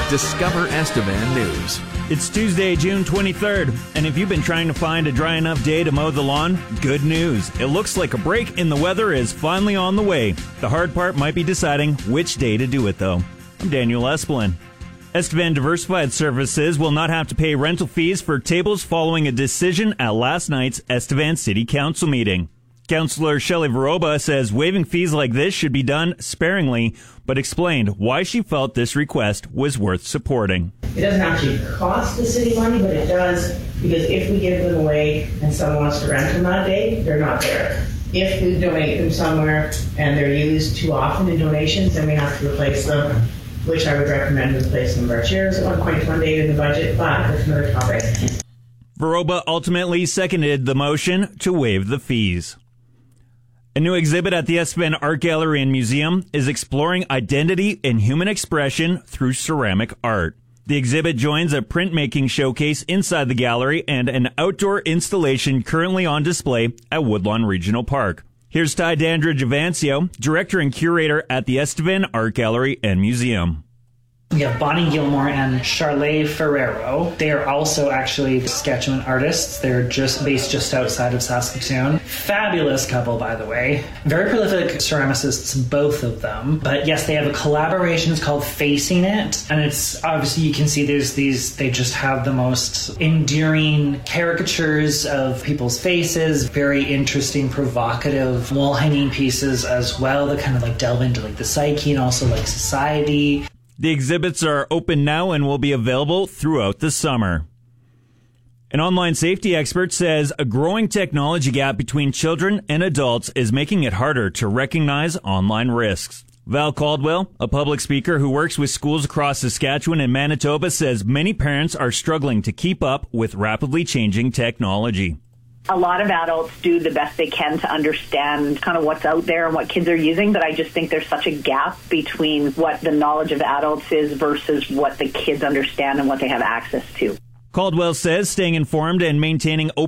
Discover Estevan News. It's Tuesday, June 23rd, and if you've been trying to find a dry enough day to mow the lawn, good news. It looks like a break in the weather is finally on the way. The hard part might be deciding which day to do it, though. I'm Daniel Esplin. Estevan Diversified Services will not have to pay rental fees for tables following a decision at last night's Estevan City Council meeting. Councillor Shelley Varoba says waiving fees like this should be done sparingly, but explained why she felt this request was worth supporting. It doesn't actually cost the city money, but it does because if we give them away and someone wants to rent them that day, they're not there. If we donate them somewhere and they're used too often in donations, then we have to replace them, which I would recommend replacing our chairs at 1.1 day in the budget, but that's another topic. Varoba ultimately seconded the motion to waive the fees. A new exhibit at the Estevan Art Gallery and Museum is exploring identity and human expression through ceramic art. The exhibit joins a printmaking showcase inside the gallery and an outdoor installation currently on display at Woodlawn Regional Park. Here's Ty Dandra Javancio, director and curator at the Estevan Art Gallery and Museum. We have Bonnie Gilmore and Charley Ferrero. They are also actually Saskatchewan artists. They're just based just outside of Saskatoon. Fabulous couple, by the way. Very prolific ceramicists, both of them. But yes, they have a collaboration. It's called Facing It. And it's obviously, you can see there's these, they just have the most endearing caricatures of people's faces. Very interesting, provocative wall hanging pieces as well that kind of like delve into like the psyche and also like society. The exhibits are open now and will be available throughout the summer. An online safety expert says a growing technology gap between children and adults is making it harder to recognize online risks. Val Caldwell, a public speaker who works with schools across Saskatchewan and Manitoba, says many parents are struggling to keep up with rapidly changing technology. A lot of adults do the best they can to understand kind of what's out there and what kids are using, but I just think there's such a gap between what the knowledge of adults is versus what the kids understand and what they have access to. Caldwell says staying informed and maintaining open